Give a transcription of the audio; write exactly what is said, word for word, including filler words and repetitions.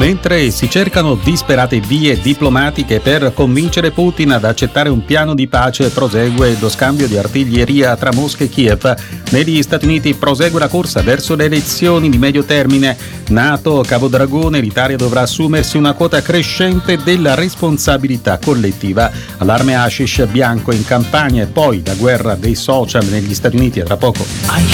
Mentre si cercano disperate vie diplomatiche per convincere Putin ad accettare un piano di pace, prosegue lo scambio di artiglieria tra Mosca e Kiev. Negli Stati Uniti prosegue la corsa verso le elezioni di medio termine. NATO, Cavo Dragone, l'Italia dovrà assumersi una quota crescente della responsabilità collettiva. Allarme hashish bianco in campagna e poi la guerra dei social negli Stati Uniti. A tra poco.